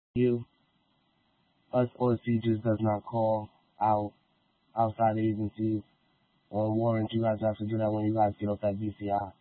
you, us OSP just does not call out outside agencies on warrants. You guys have to do that when you guys get off that BCI.